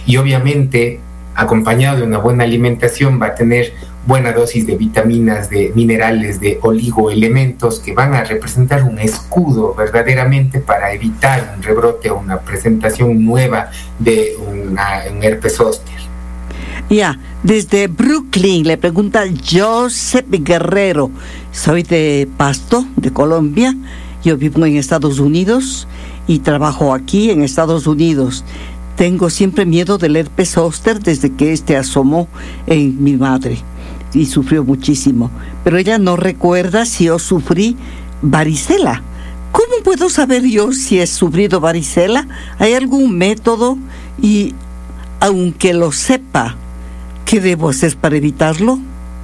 y obviamente acompañado de una buena alimentación va a tener buena dosis de vitaminas, de minerales, de oligoelementos que van a representar un escudo verdaderamente para evitar un rebrote o una presentación nueva de un herpes zóster. Ya, desde Brooklyn le pregunta Joseph Guerrero. Soy de Pasto, de Colombia. Yo vivo en Estados Unidos y trabajo aquí en Estados Unidos. Tengo siempre miedo del herpes zóster desde que asomó en mi madre y sufrió muchísimo. Pero ella no recuerda si yo sufrí varicela. ¿Cómo puedo saber yo si he sufrido varicela? ¿Hay algún método? Y aunque lo sepa, ¿qué debo hacer para evitarlo?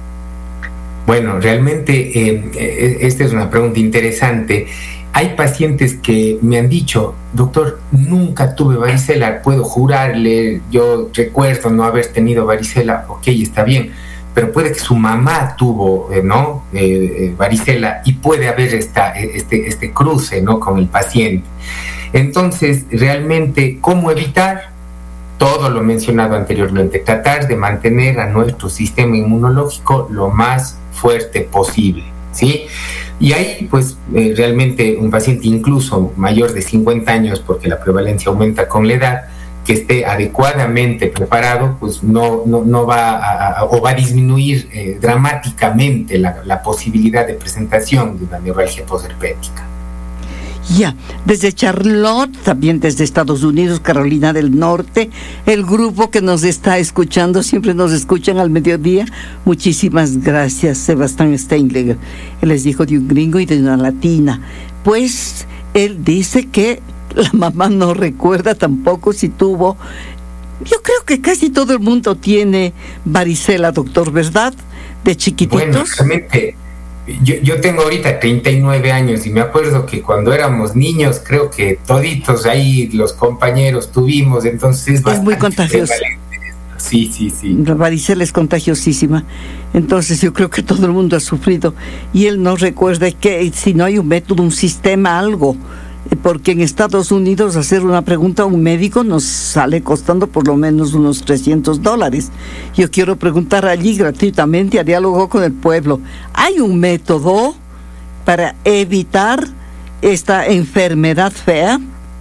Bueno, realmente esta es una pregunta interesante. Hay pacientes que me han dicho, doctor, nunca tuve varicela, puedo jurarle, yo recuerdo no haber tenido varicela. Ok, está bien, pero puede que su mamá tuvo varicela y puede haber este cruce, ¿no?, con el paciente. Entonces, realmente, ¿cómo evitar? Todo lo mencionado anteriormente, tratar de mantener a nuestro sistema inmunológico lo más fuerte posible, ¿sí? Y ahí, pues, realmente un paciente incluso mayor de 50 años, porque la prevalencia aumenta con la edad, que esté adecuadamente preparado, pues no va a disminuir dramáticamente la posibilidad de presentación de una neuralgia posherpética. Ya, desde Charlotte, también desde Estados Unidos, Carolina del Norte, el grupo que nos está escuchando, siempre nos escuchan al mediodía. Muchísimas gracias, Sebastián Steinleger. Él es hijo de un gringo y de una latina. Pues él dice que la mamá no recuerda tampoco si tuvo. Yo creo que casi todo el mundo tiene varicela, doctor, ¿verdad? De chiquititos. Bueno, realmente yo tengo ahorita 39 años y me acuerdo que cuando éramos niños, creo que toditos ahí los compañeros tuvimos, entonces es muy contagioso. Sí. La varicela es contagiosísima. Entonces yo creo que todo el mundo ha sufrido. Y él no recuerda que si no hay un método, un sistema, algo. Porque en Estados Unidos hacer una pregunta a un médico nos sale costando por lo menos unos $300. Yo quiero preguntar allí gratuitamente a Diálogo con el Pueblo. ¿Hay un método para evitar esta enfermedad fea?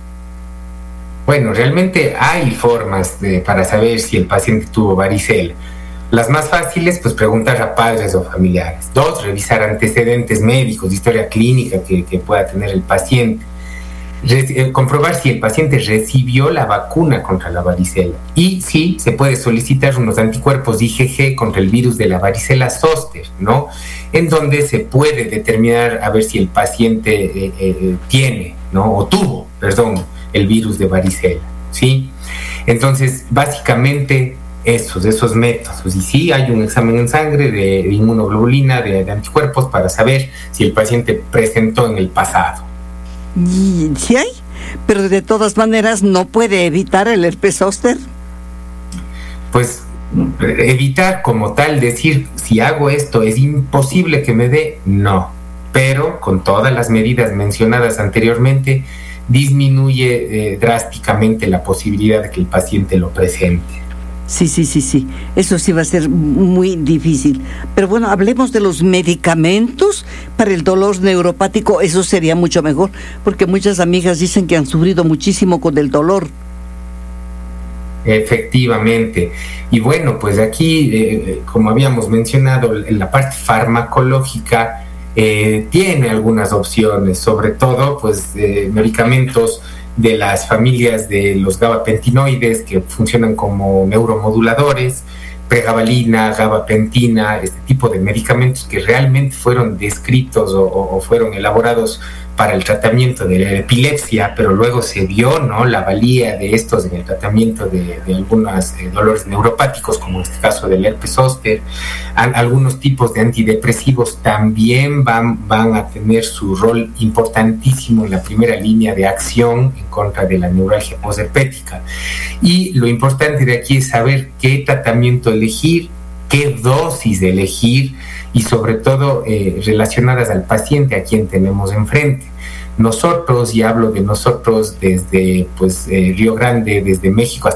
Bueno, realmente hay formas para saber si el paciente tuvo varicela. Las más fáciles, pues preguntar a padres o familiares. 2, revisar antecedentes médicos, historia clínica que pueda tener el paciente. Comprobar si el paciente recibió la vacuna contra la varicela y si se puede solicitar unos anticuerpos IgG contra el virus de la varicela zóster, ¿no? En donde se puede determinar a ver si el paciente tiene, ¿no?, o tuvo, el virus de varicela, ¿sí? Entonces, básicamente esos métodos. Y sí, hay un examen en sangre de inmunoglobulina, de anticuerpos, para saber si el paciente presentó en el pasado. Sí hay, pero de todas maneras no puede evitar el herpes zóster. Pues evitar como tal, decir si hago esto es imposible que me dé, no, pero con todas las medidas mencionadas anteriormente disminuye drásticamente la posibilidad de que el paciente lo presente. Sí. Eso sí va a ser muy difícil. Pero bueno, hablemos de los medicamentos para el dolor neuropático. Eso sería mucho mejor, porque muchas amigas dicen que han sufrido muchísimo con el dolor. Efectivamente. Y bueno, pues aquí, como habíamos mencionado, la parte farmacológica tiene algunas opciones, sobre todo pues medicamentos de las familias de los gabapentinoides que funcionan como neuromoduladores, pregabalina, gabapentina, este tipo de medicamentos que realmente fueron descritos o fueron elaborados para el tratamiento de la epilepsia, pero luego se vio, ¿no?, la valía de estos en el tratamiento de algunos dolores neuropáticos, como en este caso del herpes zóster. Algunos tipos de antidepresivos también van a tener su rol importantísimo en la primera línea de acción en contra de la neuralgia posherpética. Y lo importante de aquí es saber qué tratamiento elegir, qué dosis elegir y sobre todo relacionadas al paciente a quien tenemos enfrente. Nosotros, y hablo de nosotros desde Río Grande, desde México hasta